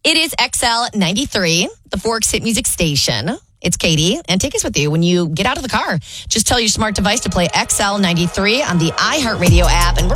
It is XL 93, the Forks Hit Music Station. It's Katie, and take us with you when you get out of the car. Just tell your smart device to play XL 93 on the iHeartRadio app, and we're